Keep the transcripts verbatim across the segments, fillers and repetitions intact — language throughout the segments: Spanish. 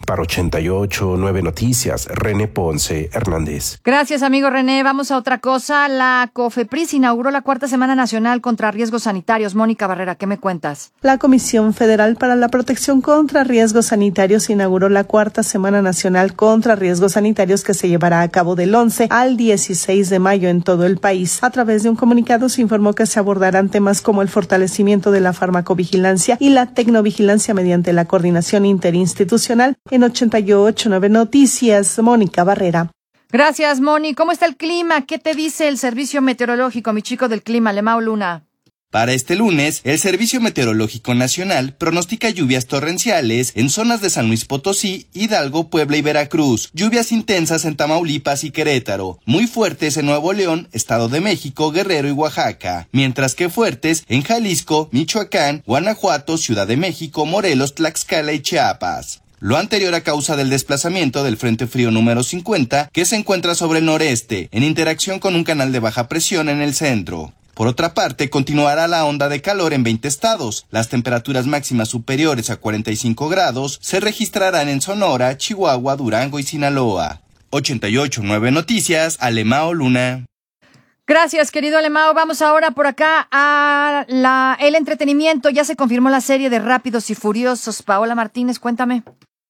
Para ochenta y ocho punto nueve Noticias, René Ponce Hernández. Gracias, amigo René. Vamos a otra cosa. La COFEPRIS inauguró la cuarta Semana Nacional contra Riesgos Sanitarios. Mónica Barrera, ¿qué me cuentas? La Comisión Federal para la Protección contra Riesgos Sanitarios inauguró la cuarta Semana Nacional contra Riesgos Sanitarios que se llevará a cabo del once al dieciséis de mayo en todo el país. A través de un comunicado se informó que se abordarán temas como el fortalecimiento de la farmacovigilancia y la tecnovigilancia mediante la coordinación interinstitucional. En ochenta y ocho punto nueve Noticias, Mónica Barrera. Gracias, Moni. ¿Cómo está el clima? ¿Qué te dice el Servicio Meteorológico, mi chico del clima, Lemao Luna? Para este lunes, el Servicio Meteorológico Nacional pronostica lluvias torrenciales en zonas de San Luis Potosí, Hidalgo, Puebla y Veracruz, lluvias intensas en Tamaulipas y Querétaro, muy fuertes en Nuevo León, Estado de México, Guerrero y Oaxaca, mientras que fuertes en Jalisco, Michoacán, Guanajuato, Ciudad de México, Morelos, Tlaxcala y Chiapas. Lo anterior a causa del desplazamiento del Frente Frío número cincuenta, que se encuentra sobre el noreste, en interacción con un canal de baja presión en el centro. Por otra parte, continuará la onda de calor en veinte estados. Las temperaturas máximas superiores a cuarenta y cinco grados se registrarán en Sonora, Chihuahua, Durango y Sinaloa. ochenta y ocho punto nueve Noticias, Alemao Luna. Gracias, querido Alemao. Vamos ahora por acá a la, el entretenimiento. Ya se confirmó la serie de Rápidos y Furiosos. Paola Martínez, cuéntame.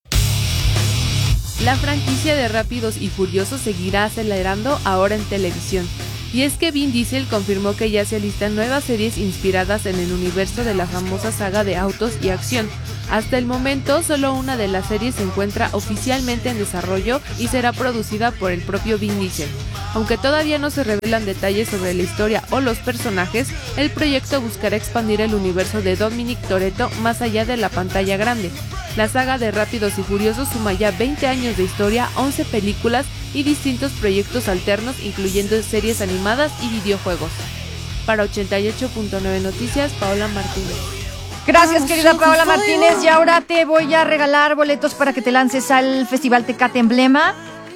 La franquicia de Rápidos y Furiosos seguirá acelerando ahora en televisión. Y es que Vin Diesel confirmó que ya se alistan nuevas series inspiradas en el universo de la famosa saga de autos y acción. Hasta el momento, solo una de las series se encuentra oficialmente en desarrollo y será producida por el propio Vin Diesel. Aunque todavía no se revelan detalles sobre la historia o los personajes, el proyecto buscará expandir el universo de Dominic Toretto más allá de la pantalla grande. La saga de Rápidos y Furiosos suma ya veinte años de historia, once películas y distintos proyectos alternos, incluyendo series animadas y videojuegos. Para ochenta y ocho punto nueve Noticias, Paola Martínez. Gracias, querida Paola Martínez. Y ahora te voy a regalar boletos para que te lances al Festival Tecate Emblema.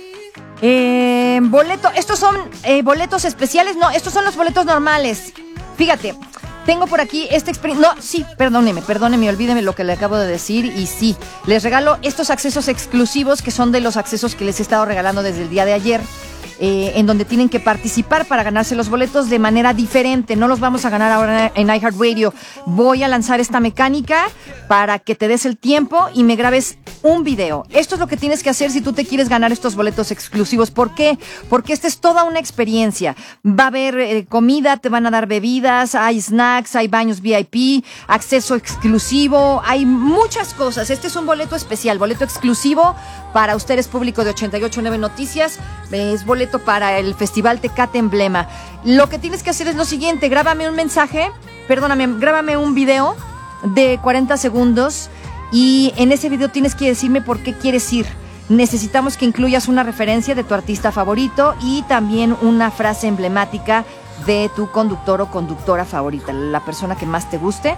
Eh, boleto, estos son eh, boletos especiales. No, estos son los boletos normales. Fíjate. Tengo por aquí esta experiencia. No, sí, perdóneme, perdóneme, olvídeme lo que le acabo de decir. Y sí, les regalo estos accesos exclusivos que son de los accesos que les he estado regalando desde el día de ayer. Eh, en donde tienen que participar para ganarse los boletos de manera diferente. No los vamos a ganar ahora en iHeartRadio. Voy a lanzar esta mecánica para que te des el tiempo y me grabes un video. Esto es lo que tienes que hacer si tú te quieres ganar estos boletos exclusivos. ¿Por qué? Porque esta es toda una experiencia. Va a haber eh, comida, te van a dar bebidas, hay snacks, hay baños V I P, acceso exclusivo, hay muchas cosas. Este es un boleto especial, boleto exclusivo para ustedes, público de ochenta y ocho punto nueve Noticias. Es boleto para el Festival Tecate Emblema. Lo que tienes que hacer es lo siguiente: grábame un mensaje, perdóname, grábame un video de cuarenta segundos y en ese video tienes que decirme por qué quieres ir. Necesitamos que incluyas una referencia de tu artista favorito y también una frase emblemática de tu conductor o conductora favorita, la persona que más te guste.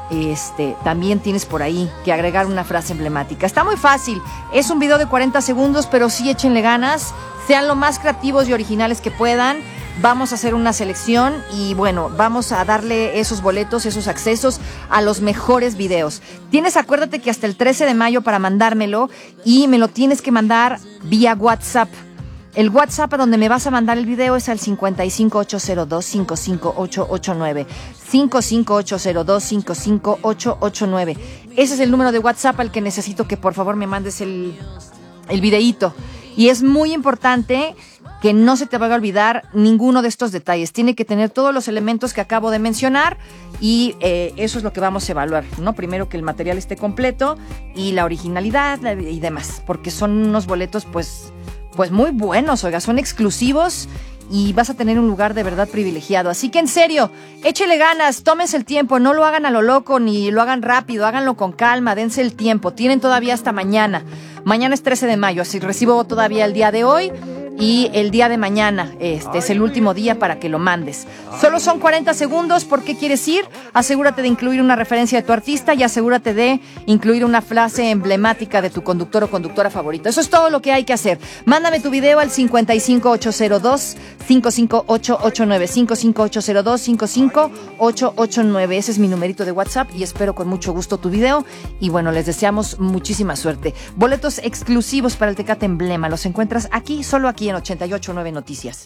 Este, también tienes por ahí que agregar una frase emblemática. Está muy fácil, es un video de cuarenta segundos, pero sí échenle ganas, sean lo más creativos y originales que puedan. Vamos a hacer una selección y bueno, vamos a darle esos boletos, esos accesos a los mejores videos. Tienes, acuérdate que hasta el trece de mayo para mandármelo y me lo tienes que mandar vía WhatsApp. El WhatsApp a donde me vas a mandar el video es al cincuenta y cinco, ocho cero dos, cinco cinco ocho ocho nueve. cinco cinco ocho cero dos, cinco cinco ocho ocho nueve. Ese es el número de WhatsApp al que necesito que por favor me mandes el, el videíto. Y es muy importante que no se te vaya a olvidar ninguno de estos detalles. Tiene que tener todos los elementos que acabo de mencionar y eh, eso es lo que vamos a evaluar, ¿no? Primero que el material esté completo y la originalidad y demás, porque son unos boletos pues... Pues muy buenos, oiga, son exclusivos y vas a tener un lugar de verdad privilegiado. Así que en serio, échele ganas, tómense el tiempo, no lo hagan a lo loco ni lo hagan rápido, háganlo con calma, dense el tiempo. Tienen todavía hasta mañana. Mañana es trece de mayo, así recibo todavía el día de hoy y el día de mañana este es el último día para que lo mandes. Solo son cuarenta segundos. ¿Por qué quieres ir? Asegúrate de incluir una referencia de tu artista y asegúrate de incluir una frase emblemática de tu conductor o conductora favorito. Eso es todo lo que hay que hacer. Mándame tu video al cincuenta y cinco ocho cero dos, cinco cinco ocho ocho nueve, cinco cinco ocho cero dos, cinco cinco ocho ocho nueve. Ese es mi numerito de WhatsApp y espero con mucho gusto tu video. Y bueno, les deseamos muchísima suerte. Boletos exclusivos para el Tecate Emblema los encuentras aquí, solo aquí en ochenta y ocho punto nueve Noticias.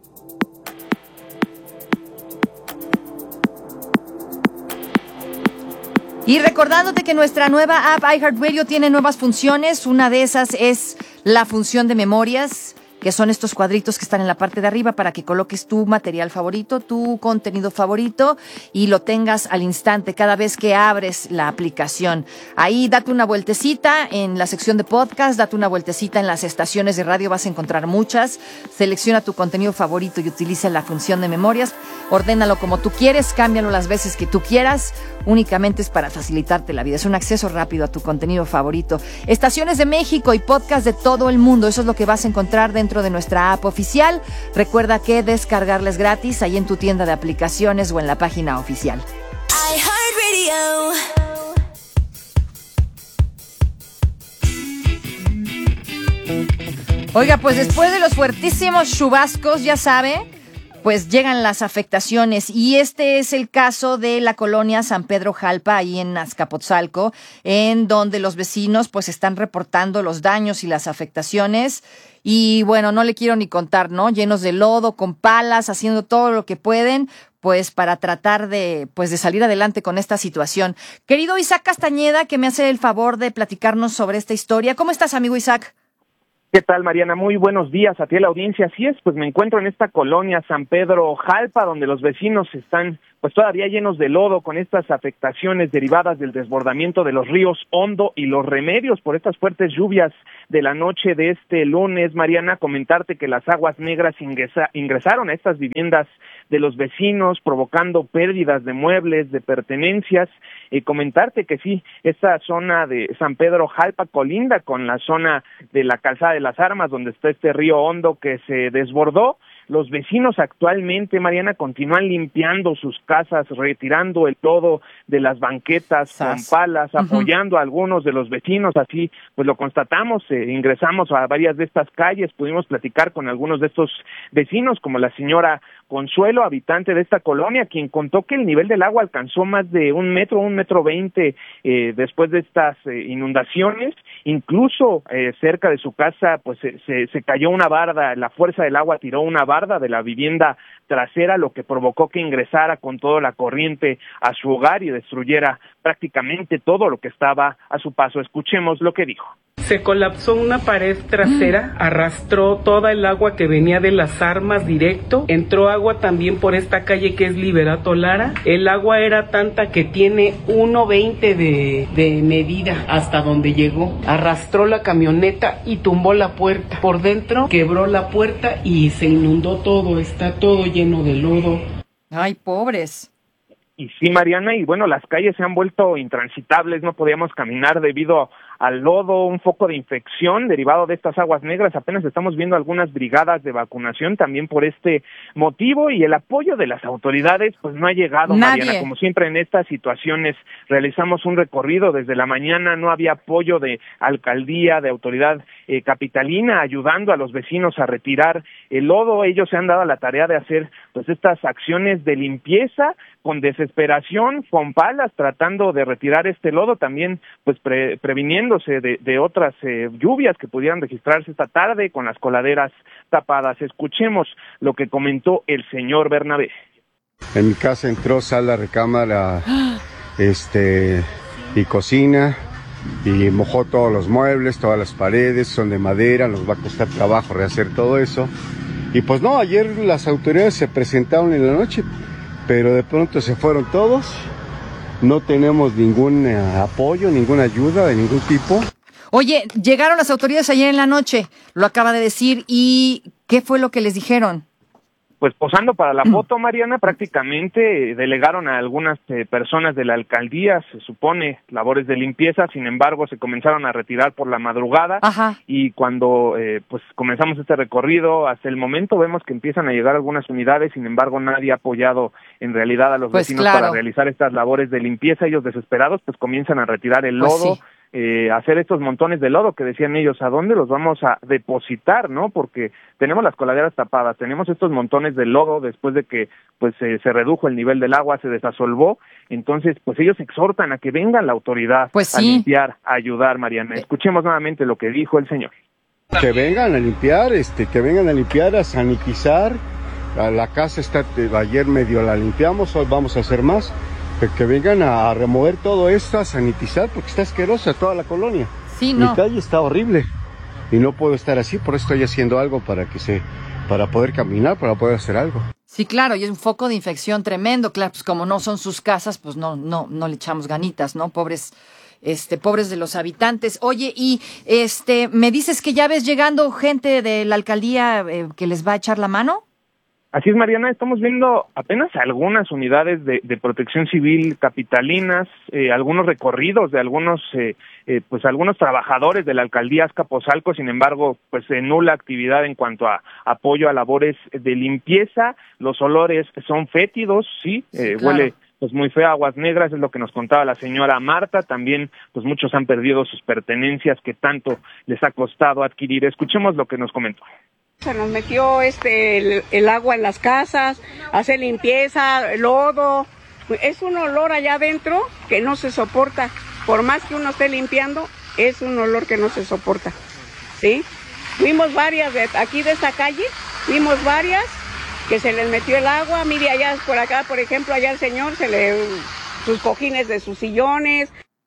Y recordándote que nuestra nueva app iHeartRadio tiene nuevas funciones. Una de esas es la función de memorias, que son estos cuadritos que están en la parte de arriba para que coloques tu material favorito, tu contenido favorito y lo tengas al instante cada vez que abres la aplicación. Ahí date una vueltecita en la sección de podcast, date una vueltecita en las estaciones de radio, vas a encontrar muchas. Selecciona tu contenido favorito y utiliza la función de memorias. Ordénalo como tú quieres, cámbialo las veces que tú quieras. Únicamente es para facilitarte la vida. Es un acceso rápido a tu contenido favorito. Estaciones de México y podcast de todo el mundo. Eso es lo que vas a encontrar dentro de nuestra app oficial. Recuerda que descargarla es gratis ahí en tu tienda de aplicaciones o en la página oficial. Oiga, pues después de los fuertísimos chubascos, ya sabe, pues llegan las afectaciones y este es el caso de la colonia San Pedro Jalpa, ahí en Azcapotzalco, en donde los vecinos pues están reportando los daños y las afectaciones y bueno, no le quiero ni contar, ¿no? Llenos de lodo, con palas, haciendo todo lo que pueden pues para tratar de pues de salir adelante con esta situación. Querido Isaac Castañeda, que me hace el favor de platicarnos sobre esta historia. ¿Cómo estás, amigo Isaac? ¿Qué tal, Mariana? Muy buenos días a ti, a la audiencia. Así es, pues me encuentro en esta colonia San Pedro Jalpa, donde los vecinos están pues todavía llenos de lodo con estas afectaciones derivadas del desbordamiento de los ríos Hondo y Los Remedios por estas fuertes lluvias de la noche de este lunes. Mariana, comentarte que las aguas negras ingresa, ingresaron a estas viviendas de los vecinos, provocando pérdidas de muebles, de pertenencias, y comentarte que sí, esta zona de San Pedro Jalpa colinda con la zona de la Calzada de las Armas, donde está este río Hondo que se desbordó. Los vecinos actualmente, Mariana, continúan limpiando sus casas, retirando el lodo de las banquetas Sas. con palas, uh-huh. apoyando a algunos de los vecinos, así pues lo constatamos, eh, ingresamos a varias de estas calles, pudimos platicar con algunos de estos vecinos, como la señora Consuelo, habitante de esta colonia, quien contó que el nivel del agua alcanzó más de un metro, un metro veinte eh, después de estas eh, inundaciones. Incluso eh, cerca de su casa pues se, se, se cayó una barda, la fuerza del agua tiró una barda de la vivienda trasera, lo que provocó que ingresara con toda la corriente a su hogar y destruyera prácticamente todo lo que estaba a su paso. Escuchemos lo que dijo. Se colapsó una pared trasera, arrastró toda el agua que venía de las Armas directo, entró agua también por esta calle que es Liberato Lara. El agua era tanta que tiene uno veinte de, de medida hasta donde llegó. Arrastró la camioneta y tumbó la puerta. Por dentro quebró la puerta y se inundó todo, está todo lleno de lodo. Ay, pobres. Y sí, Mariana, y bueno, las calles se han vuelto intransitables, no podíamos caminar debido al lodo, un foco de infección derivado de estas aguas negras. Apenas estamos viendo algunas brigadas de vacunación también por este motivo, y el apoyo de las autoridades pues no ha llegado, Nadie. Mariana. Como siempre en estas situaciones realizamos un recorrido desde la mañana, no había apoyo de alcaldía, de autoridad eh, capitalina ayudando a los vecinos a retirar el lodo. Ellos se han dado a la tarea de hacer pues estas acciones de limpieza con desesperación, con palas, tratando de retirar este lodo, también pues pre- previniéndose de, de otras eh, lluvias que pudieran registrarse esta tarde con las coladeras tapadas. Escuchemos lo que comentó el señor Bernabé. En mi casa entró sala, recámara, este y cocina, y mojó todos los muebles, todas las paredes, son de madera, nos va a costar trabajo rehacer todo eso. Y pues no, ayer las autoridades se presentaron en la noche, pero de pronto se fueron todos, no tenemos ningún eh, apoyo, ninguna ayuda de ningún tipo. Oye, llegaron las autoridades ayer en la noche, lo acaba de decir, ¿y qué fue lo que les dijeron? pues posando para la foto, Mariana. Prácticamente delegaron a algunas eh, personas de la alcaldía, se supone, labores de limpieza. Sin embargo, se comenzaron a retirar por la madrugada. Ajá. Y cuando eh, pues comenzamos este recorrido, hasta el momento vemos que empiezan a llegar algunas unidades. Sin embargo, nadie ha apoyado en realidad a los pues vecinos claro. para realizar estas labores de limpieza. Ellos desesperados pues comienzan a retirar el Pues lodo, sí. eh, hacer estos montones de lodo que decían ellos, ¿a dónde los vamos a depositar, no? Porque tenemos las coladeras tapadas, tenemos estos montones de lodo después de que pues eh, se redujo el nivel del agua, se desasolvó. Entonces pues ellos exhortan a que venga la autoridad pues a sí. limpiar, a ayudar, Mariana. Escuchemos nuevamente lo que dijo el señor. Que vengan a limpiar, este, que vengan a limpiar, a sanitizar. La casa está, ayer medio la limpiamos, hoy vamos a hacer más. Que, que vengan a remover todo esto, a sanitizar, porque está asquerosa toda la colonia. Sí, no. Mi calle está horrible y no puedo estar así, por eso estoy haciendo algo para que se, para poder caminar, para poder hacer algo. Sí, claro, y es un foco de infección tremendo, claro, pues como no son sus casas, pues no, no, no le echamos ganitas, ¿no? Pobres, este, pobres de los habitantes. Oye, y este, ¿me dices que ya ves llegando gente de la alcaldía eh, que les va a echar la mano? Así es, Mariana, estamos viendo apenas algunas unidades de, de protección civil capitalinas, eh, algunos recorridos de algunos, eh, eh, pues algunos trabajadores de la alcaldía Azcapotzalco. Sin embargo, pues eh, nula actividad en cuanto a apoyo a labores de limpieza. Los olores son fétidos, sí, Sí, eh, claro. huele pues muy feo, aguas negras, es lo que nos contaba la señora Marta. También, pues muchos han perdido sus pertenencias que tanto les ha costado adquirir. Escuchemos lo que nos comentó. Se nos metió este el, el agua en las casas, hacer limpieza, lodo. Es un olor allá adentro que no se soporta. Por más que uno esté limpiando, es un olor que no se soporta. ¿Sí? Vimos varias, de, aquí de esta calle, vimos varias que se les metió el agua. Mire allá por acá, por ejemplo, allá el señor, se le sus cojines de sus sillones.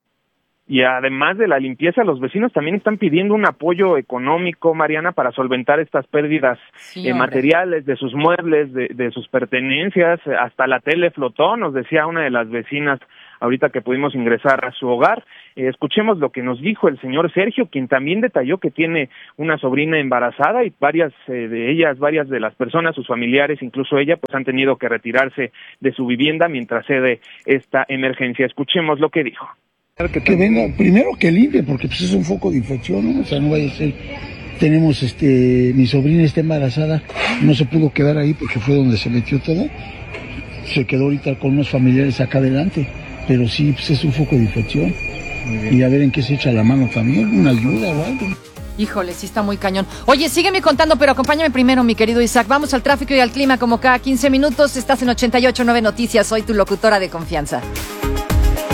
Y además de la limpieza, los vecinos también están pidiendo un apoyo económico, Mariana, para solventar estas pérdidas Sí, eh, materiales de sus muebles, de, de sus pertenencias. Hasta la tele flotó, nos decía una de las vecinas ahorita que pudimos ingresar a su hogar. Eh, escuchemos lo que nos dijo el señor Sergio, quien también detalló que tiene una sobrina embarazada y varias eh, de ellas, varias de las personas, sus familiares, incluso ella, pues han tenido que retirarse de su vivienda mientras cede esta emergencia. Escuchemos lo que dijo. Que venga, primero que limpie, porque pues es un foco de infección, ¿no? O sea, no vaya a ser, tenemos este, mi sobrina está embarazada, no se pudo quedar ahí porque fue donde se metió todo, se quedó ahorita con unos familiares acá adelante, pero sí, pues es un foco de infección, y a ver en qué se echa la mano también, una ayuda o algo. Híjole, sí está muy cañón. Oye, sígueme contando, pero acompáñame primero, mi querido Isaac. Vamos al tráfico y al clima como cada quince minutos. Estás en ochenta y ocho punto nueve Noticias, soy tu locutora de confianza.